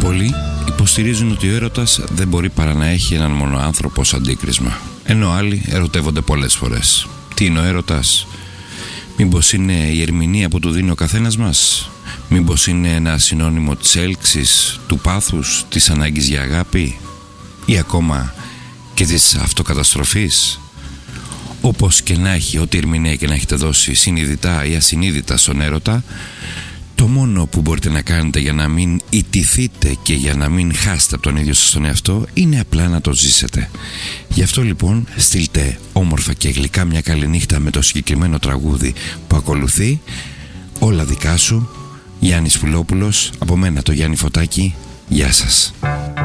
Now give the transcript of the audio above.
Πολλοί υποστηρίζουν ότι ο έρωτας δεν μπορεί παρά να έχει έναν μόνο άνθρωπο ως αντίκρισμα, ενώ άλλοι ερωτεύονται πολλές φορές. Τι είναι ο έρωτας? Μήπως είναι η ερμηνεία που του δίνει ο καθένας μας? Μήπως είναι ένα συνώνυμο της έλξης, του πάθους, της ανάγκης για αγάπη, ή ακόμα και της αυτοκαταστροφής? Όπως και να έχει, ό,τι ερμηνεία και να έχετε δώσει συνειδητά ή ασυνείδητα στον έρωτα, το μόνο που μπορείτε να κάνετε για να μην ιτηθείτε και για να μην χάσετε από τον ίδιο σας τον εαυτό είναι απλά να το ζήσετε. Γι' αυτό λοιπόν στείλτε όμορφα και γλυκά μια καλή νύχτα με το συγκεκριμένο τραγούδι που ακολουθεί. Όλα δικά σου, Γιάννης Φουλόπουλος, από μένα το Γιάννη Φωτάκη. Γεια σας.